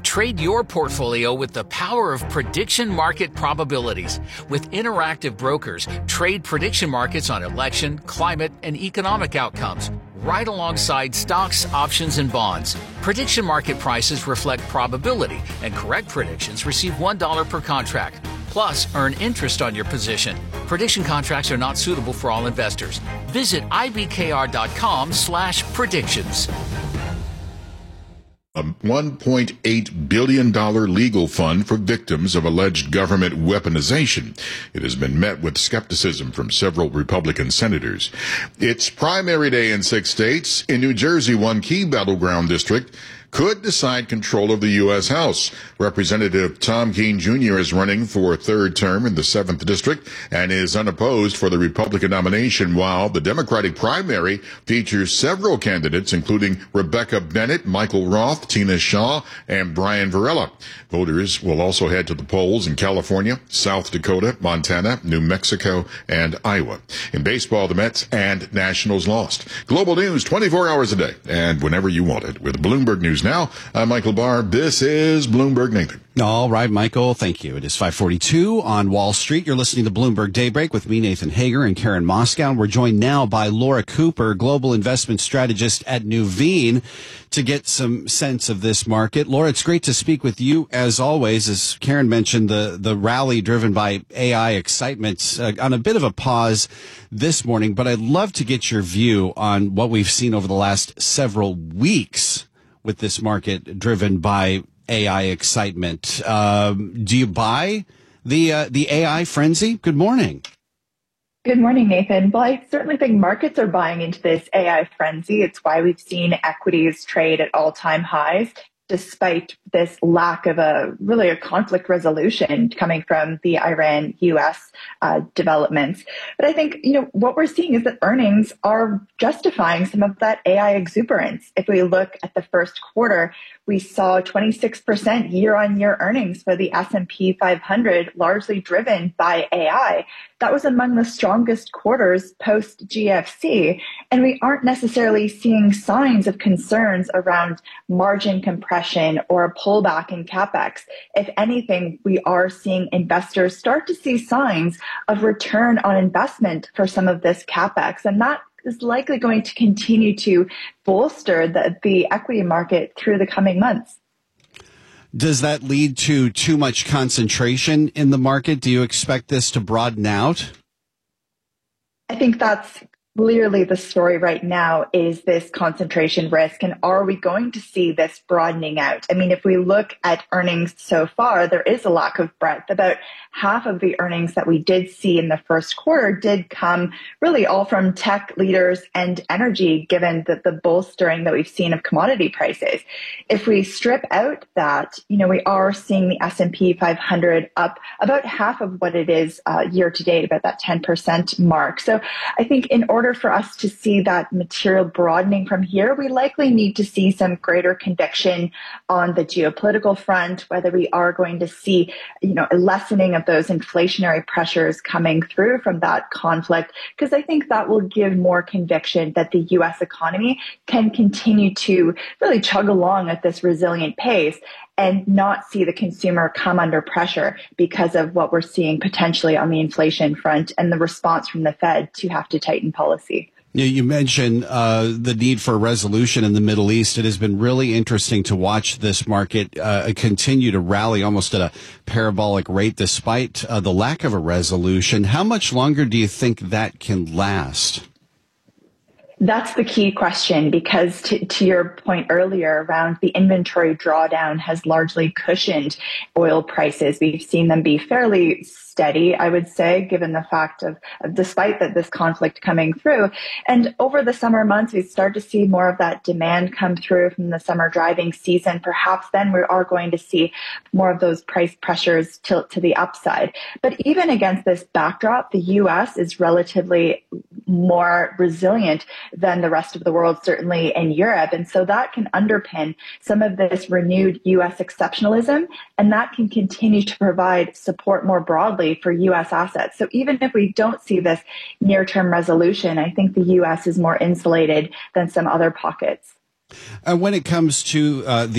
Trade your portfolio with the power of prediction market probabilities. With Interactive Brokers, trade prediction markets on election, climate, and economic outcomes, right alongside stocks, options, and bonds. Prediction market prices reflect probability, and correct predictions receive $1 per contract. Plus, earn interest on your position. Prediction contracts are not suitable for all investors. Visit ibkr.com/predictions. A $1.8 billion legal fund for victims of alleged government weaponization. It has been met with skepticism from several Republican senators. It's primary day in 6 states. In New Jersey, one key battleground district could decide control of the U.S. House. Representative Tom Keene Jr. is running for a third term in the 7th District and is unopposed for the Republican nomination, while the Democratic primary features several candidates, including Rebecca Bennett, Michael Roth, Tina Shaw, and Brian Varela. Voters will also head to the polls in California, South Dakota, Montana, New Mexico, and Iowa. In baseball, the Mets and Nationals lost. Global news 24 hours a day and whenever you want it with Bloomberg News Now. I'm Michael Barr. This is Bloomberg Nathan. All right, Michael. Thank you. It is 5:42 on Wall Street. You're listening to Bloomberg Daybreak with me, Nathan Hager, and Karen Moscow. We're joined now by Laura Cooper, global investment strategist at Nuveen, to get some sense of this market. Laura, it's great to speak with you as always. As Karen mentioned, the rally driven by AI excitement on a bit of a pause this morning, but I'd love to get your view on what we've seen over the last several weeks with this market driven by AI excitement. Do you buy the AI frenzy? Good morning. Good morning, Nathan. Well, I certainly think markets are buying into this AI frenzy. It's why we've seen equities trade at all-time highs, despite this lack of a conflict resolution coming from the Iran-US developments. But I think, what we're seeing is that earnings are justifying some of that AI exuberance. If we look at the first quarter, we saw 26% year-on-year earnings for the S&P 500, largely driven by AI. That was among the strongest quarters post-GFC, and we aren't necessarily seeing signs of concerns around margin compression or a pullback in capex. If anything, we are seeing investors start to see signs of return on investment for some of this capex, and that is likely going to continue to bolster the equity market through the coming months. Does that lead to too much concentration in the market? Do you expect this to broaden out? I think that's clearly the story right now, is this concentration risk. And are we going to see this broadening out? I mean, if we look at earnings so far, there is a lack of breadth. About half of the earnings that we did see in the first quarter did come really all from tech leaders and energy, given the bolstering that we've seen of commodity prices. If we strip out that, we are seeing the S&P 500 up about half of what it is year to date, about that 10% mark. So I think in order for us to see that material broadening from here, we likely need to see some greater conviction on the geopolitical front, whether we are going to see, a lessening of those inflationary pressures coming through from that conflict, because I think that will give more conviction that the U.S. economy can continue to really chug along at this resilient pace and not see the consumer come under pressure because of what we're seeing potentially on the inflation front and the response from the Fed to have to tighten policy. You mentioned the need for a resolution in the Middle East. It has been really interesting to watch this market continue to rally almost at a parabolic rate despite the lack of a resolution. How much longer do you think that can last? That's the key question, because to your point earlier around the inventory drawdown has largely cushioned oil prices. We've seen them be fairly steady, I would say, given the fact of despite this conflict coming through. And over the summer months, we start to see more of that demand come through from the summer driving season. Perhaps then we are going to see more of those price pressures tilt to the upside. But even against this backdrop, the U.S. is relatively more resilient than the rest of the world, certainly in Europe. And so that can underpin some of this renewed U.S. exceptionalism, and that can continue to provide support more broadly for U.S. assets. So even if we don't see this near-term resolution, I think the U.S. is more insulated than some other pockets. When it comes to the